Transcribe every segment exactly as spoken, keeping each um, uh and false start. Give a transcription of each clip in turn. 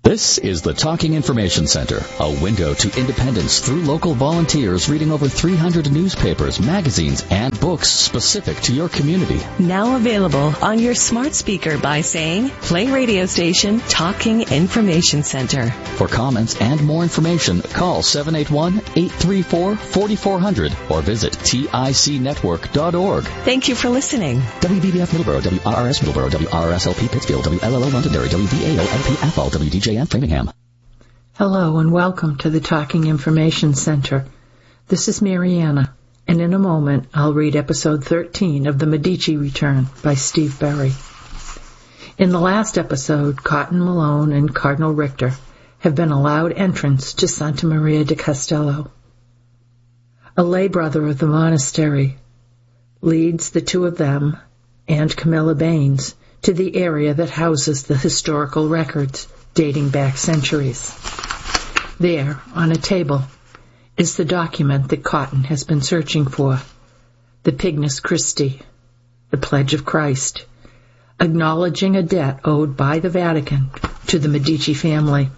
This is the Talking Information Center, a window to independence through local volunteers reading over three hundred newspapers, magazines, and books specific to your community. Now available on your smart speaker by saying, play radio station Talking Information Center. For comments and more information, call seven eight one, eight three four, four four zero zero or visit tic network dot org. Thank you for listening. W B B F Middleborough, W R R S Middleborough, W R R S L P Pittsfield, W L L O Londonderry, W V A O L P F L, W D J N Framingham. Hello and welcome to the Talking Information Center. This is Mariana, and in a moment I'll read episode thirteen of The Medici Return by Steve Berry. In the last episode, Cotton Malone and Cardinal Richter have been allowed entrance to Santa Maria di Castello. A lay brother of the monastery leads the two of them and Camilla Baines to the area that houses the historical records dating back centuries. There, on a table, is the document that Cotton has been searching for, the Pignus Christi, the Pledge of Christ, acknowledging a debt owed by the Vatican to the Medici family.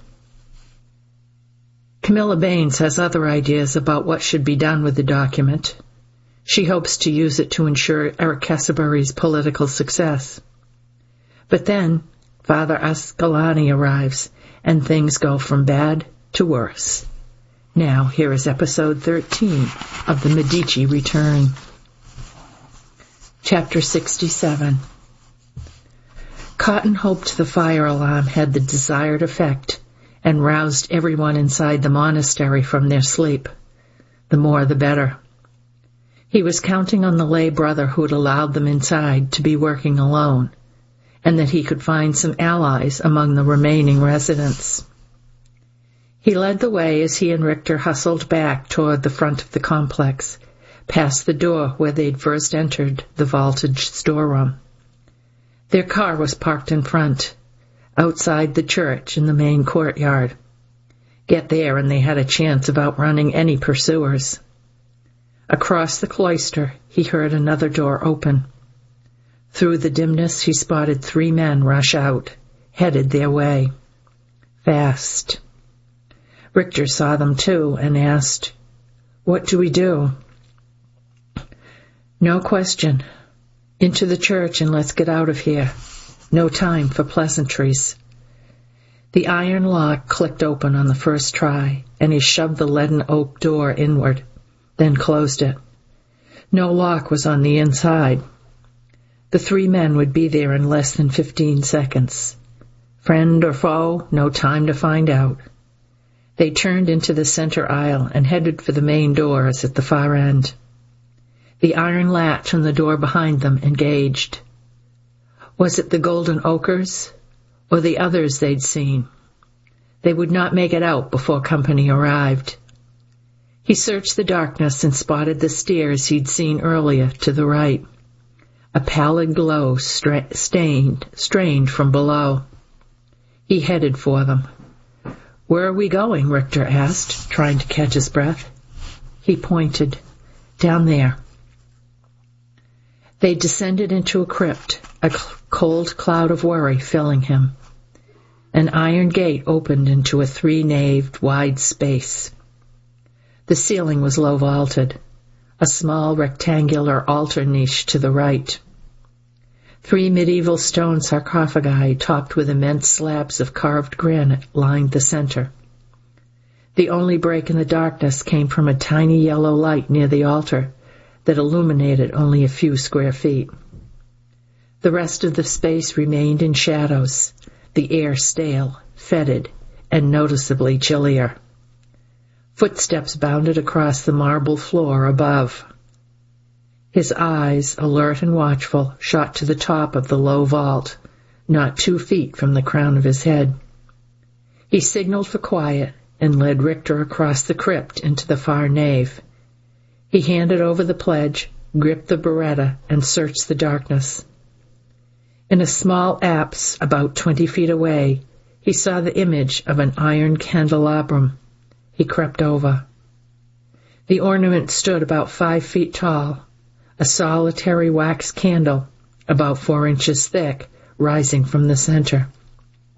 Camilla Baines has other ideas about what should be done with the document. She hopes to use it to ensure Eric Casabury's political success. But then, Father Ascolani arrives, and things go from bad to worse. Now, here is episode thirteen of The Medici Return. Chapter sixty-seven. Cotton hoped the fire alarm had the desired effect and roused everyone inside the monastery from their sleep. The more the better. He was counting on the lay brother who'd allowed them inside to be working alone, and that he could find some allies among the remaining residents. He led the way as he and Richter hustled back toward the front of the complex, past the door where they'd first entered the vaulted storeroom. Their car was parked in front, outside the church in the main courtyard. Get there and they had a chance of outrunning any pursuers. Across the cloister, he heard another door open. Through the dimness, he spotted three men rush out, headed their way. Fast. Richter saw them too and asked, "What do we do?" "No question. Into the church and let's get out of here. No time for pleasantries." The iron lock clicked open on the first try, and he shoved the leaden oak door inward, then closed it. No lock was on the inside. The three men would be there in less than fifteen seconds. Friend or foe, no time to find out. They turned into the center aisle and headed for the main doors at the far end. The iron latch on the door behind them engaged. Was it the Golden Ochres or the others they'd seen? They would not make it out before company arrived. He searched the darkness and spotted the stairs he'd seen earlier to the right. A pallid glow stra- stained, strained from below. He headed for them. "Where are we going?" Richter asked, trying to catch his breath. He pointed. "Down there." They descended into a crypt, a cold cloud of worry filling him. An iron gate opened into a three-naved wide space. The ceiling was low vaulted, a small rectangular altar niche to the right. Three medieval stone sarcophagi topped with immense slabs of carved granite lined the center. The only break in the darkness came from a tiny yellow light near the altar that illuminated only a few square feet. The rest of the space remained in shadows, the air stale, fetid, and noticeably chillier. Footsteps bounded across the marble floor above. His eyes, alert and watchful, shot to the top of the low vault, not two feet from the crown of his head. He signaled for quiet and led Richter across the crypt into the far nave. He handed over the pledge, gripped the Beretta, and searched the darkness. In a small apse about twenty feet away, he saw the image of an iron candelabrum. He crept over. The ornament stood about five feet tall, a solitary wax candle, about four inches thick, rising from the center.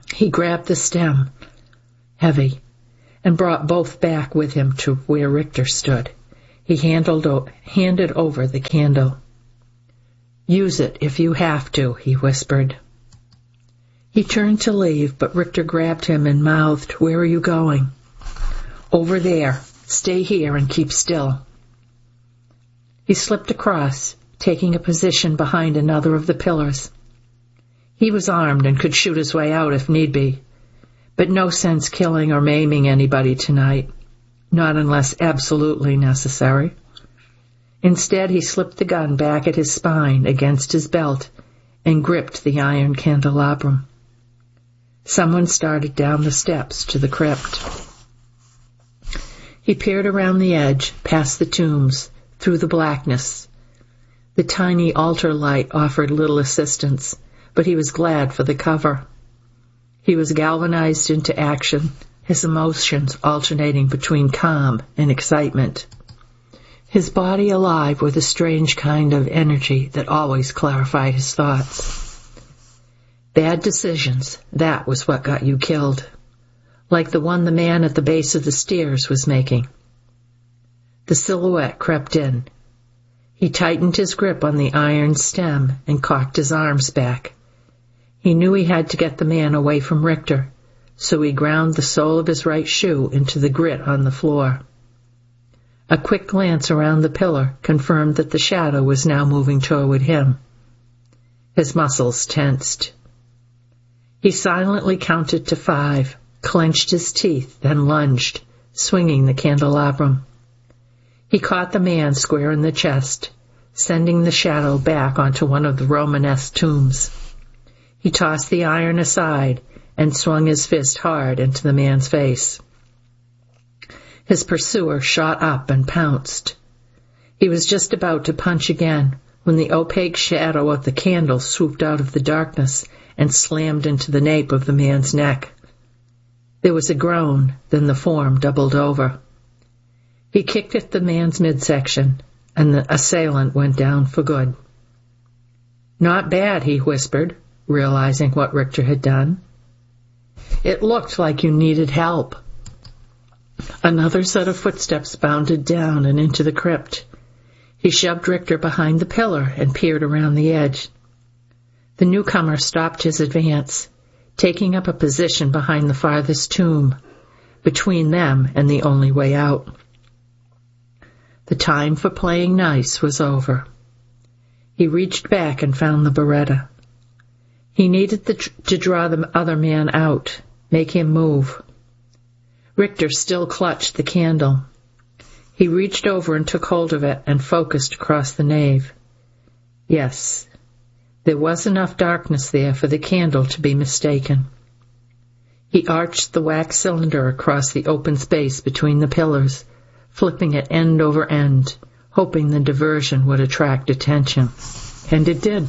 He grabbed the stem, heavy, and brought both back with him to where Richter stood. He handled, handed over the candle. "Use it if you have to," he whispered. He turned to leave, but Richter grabbed him and mouthed, "Where are you going?" "Over there. Stay here and keep still." He slipped across, taking a position behind another of the pillars. He was armed and could shoot his way out if need be, but no sense killing or maiming anybody tonight, not unless absolutely necessary. Instead, he slipped the gun back at his spine against his belt and gripped the iron candelabrum. Someone started down the steps to the crypt. He peered around the edge, past the tombs, through the blackness. The tiny altar light offered little assistance, but he was glad for the cover. He was galvanized into action, his emotions alternating between calm and excitement. His body alive with a strange kind of energy that always clarified his thoughts. Bad decisions, that was what got you killed, like the one the man at the base of the stairs was making. The silhouette crept in. He tightened his grip on the iron stem and cocked his arms back. He knew he had to get the man away from Richter, so he ground the sole of his right shoe into the grit on the floor. A quick glance around the pillar confirmed that the shadow was now moving toward him. His muscles tensed. He silently counted to five, clenched his teeth, then lunged, swinging the candelabrum. He caught the man square in the chest, sending the shadow back onto one of the Romanesque tombs. He tossed the iron aside and swung his fist hard into the man's face. His pursuer shot up and pounced. He was just about to punch again when the opaque shadow of the candle swooped out of the darkness and slammed into the nape of the man's neck. There was a groan, then the form doubled over. He kicked at the man's midsection, and the assailant went down for good. "Not bad," he whispered, realizing what Richter had done. "It looked like you needed help." Another set of footsteps bounded down and into the crypt. He shoved Richter behind the pillar and peered around the edge. The newcomer stopped his advance, taking up a position behind the farthest tomb, between them and the only way out. The time for playing nice was over. He reached back and found the Beretta. He needed the tr- to draw the other man out, make him move. Richter still clutched the candle. He reached over and took hold of it and focused across the nave. Yes, there was enough darkness there for the candle to be mistaken. He arched the wax cylinder across the open space between the pillars, flipping it end over end, hoping the diversion would attract attention. And it did.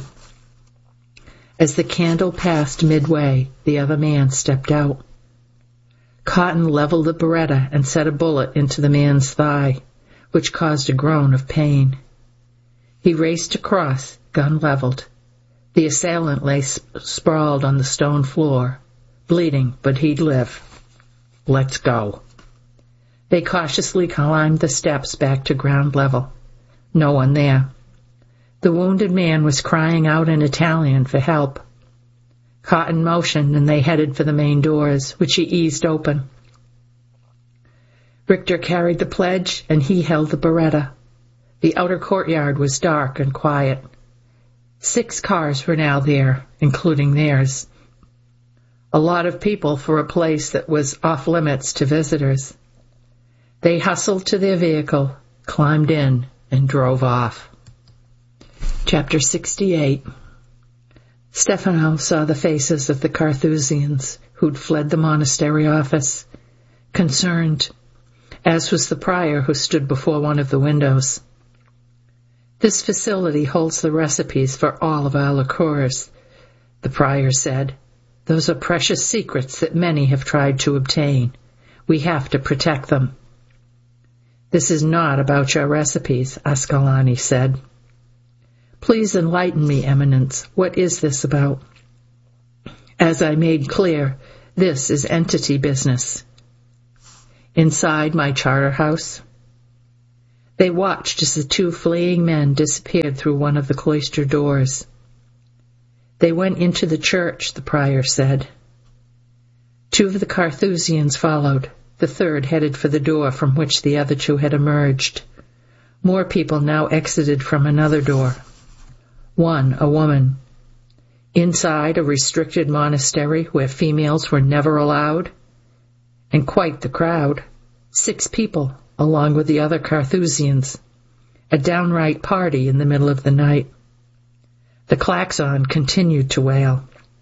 As the candle passed midway, the other man stepped out. Cotton leveled the Beretta and set a bullet into the man's thigh, which caused a groan of pain. He raced across, gun leveled. The assailant lay sp- sprawled on the stone floor, bleeding, but he'd live. "Let's go." They cautiously climbed the steps back to ground level. No one there. The wounded man was crying out in Italian for help. Cotton motioned, and they headed for the main doors, which he eased open. Richter carried the pledge, and he held the Beretta. The outer courtyard was dark and quiet. Six cars were now there, including theirs. A lot of people for a place that was off-limits to visitors. They hustled to their vehicle, climbed in, and drove off. Chapter sixty-eight. Stefano saw the faces of the Carthusians who'd fled the monastery office, concerned, as was the prior who stood before one of the windows. "This facility holds the recipes for all of our liqueurs," the prior said. "Those are precious secrets that many have tried to obtain. We have to protect them." "This is not about your recipes," Ascalani said. "Please enlighten me, Eminence. What is this about?" "As I made clear, This is entity business. Inside my charter house, they watched as the two fleeing men disappeared through one of the cloister doors. They went into the church, the prior said. Two of the Carthusians followed. The third headed for the door from which the other two had emerged. More people now exited from another door. One, a woman. Inside a restricted monastery where females were never allowed. And quite the crowd. Six people, along with the other Carthusians. A downright party in the middle of the night. The klaxon continued to wail.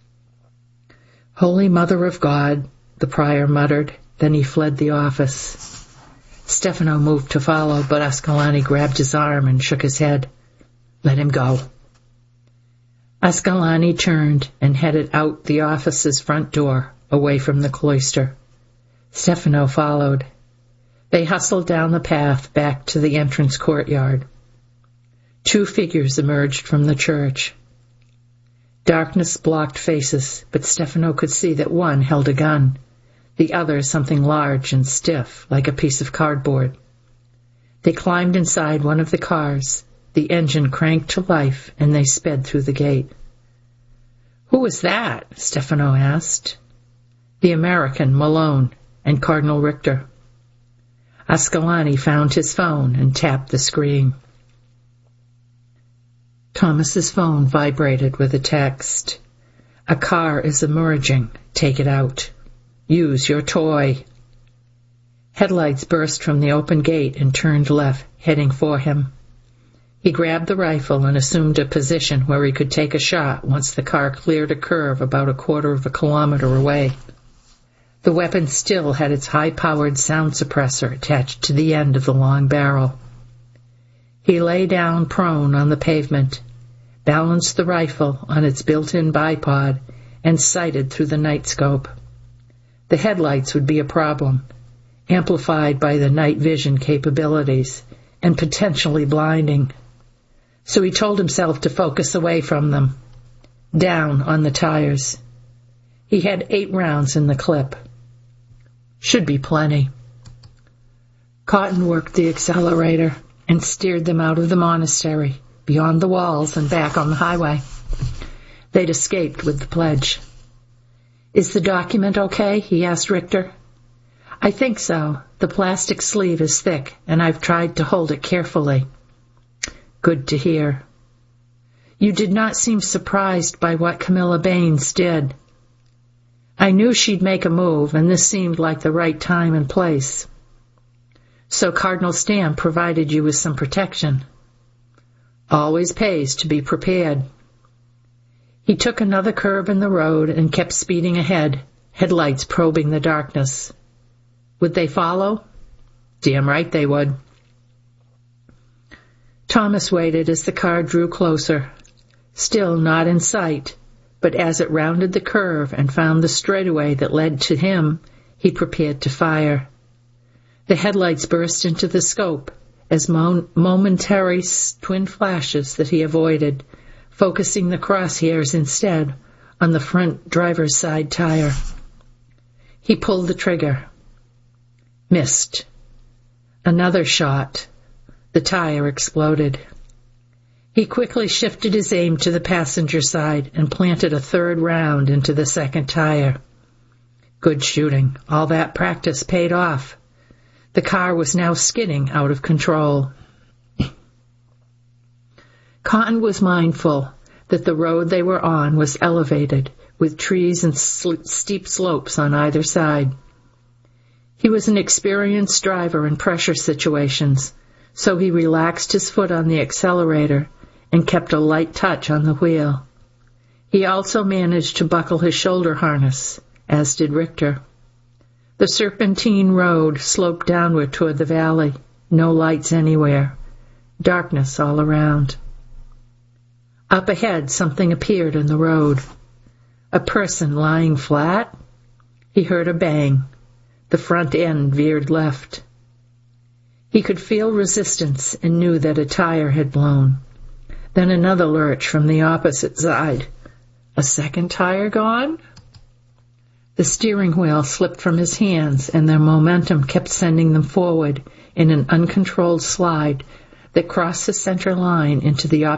Holy Mother of God, the prior muttered. Then he fled the office. Stefano moved to follow, but Ascalani grabbed his arm and shook his head. Let him go. Ascalani turned and headed out the office's front door, away from the cloister. Stefano followed. They hustled down the path back to the entrance courtyard. Two figures emerged from the church. Darkness blocked faces, but Stefano could see that one held a gun, the other something large and stiff, like a piece of cardboard. They climbed inside one of the cars. The engine cranked to life, and they sped through the gate. Who was that? Stefano asked. The American, Malone, and Cardinal Richter. Ascalani found his phone and tapped the screen. Thomas's phone vibrated with a text. A car is emerging. Take it out. Use your toy. Headlights burst from the open gate and turned left, heading for him. He grabbed the rifle and assumed a position where he could take a shot once the car cleared a curve about a quarter of a kilometer away. The weapon still had its high-powered sound suppressor attached to the end of the long barrel. He lay down prone on the pavement, balanced the rifle on its built-in bipod, and sighted through the night scope. The headlights would be a problem, amplified by the night vision capabilities, and potentially blinding. So he told himself to focus away from them, down on the tires. He had eight rounds in the clip. Should be plenty. Cotton worked the accelerator and steered them out of the monastery, beyond the walls and back on the highway. They'd escaped with the pledge. Is the document okay? He asked Richter. I think so. The plastic sleeve is thick, and I've tried to hold it carefully. Good to hear. You did not seem surprised by what Camilla Baines did. I knew she'd make a move, and this seemed like the right time and place. So Cardinal Stam provided you with some protection. Always pays to be prepared. He took another curve in the road and kept speeding ahead, headlights probing the darkness. Would they follow? Damn right they would. Thomas waited as the car drew closer, still not in sight, but as it rounded the curve and found the straightaway that led to him, he prepared to fire. The headlights burst into the scope as mo- momentary twin flashes that he avoided, focusing the crosshairs instead on the front driver's side tire. He pulled the trigger. Missed. Another shot. The tire exploded. He quickly shifted his aim to the passenger side and planted a third round into the second tire. Good shooting. All that practice paid off. The car was now skidding out of control. Cotton was mindful that the road they were on was elevated, with trees and sl- steep slopes on either side. He was an experienced driver in pressure situations, so he relaxed his foot on the accelerator and kept a light touch on the wheel. He also managed to buckle his shoulder harness, as did Richter. The serpentine road sloped downward toward the valley, no lights anywhere, darkness all around. Up ahead, something appeared in the road. A person lying flat. He heard a bang. The front end veered left. He could feel resistance and knew that a tire had blown. Then another lurch from the opposite side. A second tire gone? The steering wheel slipped from his hands, and their momentum kept sending them forward in an uncontrolled slide that crossed the center line into the